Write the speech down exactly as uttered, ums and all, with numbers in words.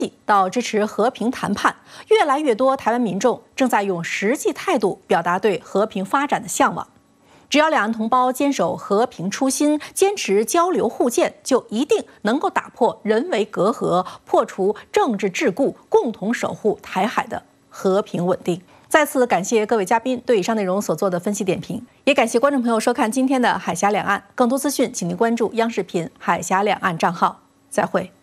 到支持和平谈判，越来越多台湾民众正在用实际态度表达对和平发展的向往。只要两岸同胞坚守和平初心，坚持交流互鉴，就一定能够打破人为隔阂，破除政治桎梏，共同守护台海的和平稳定。再次感谢各位嘉宾对以上内容所做的分析点评，也感谢观众朋友收看今天的海峡两岸。更多资讯，请您关注央视频海峡两岸账号。再会。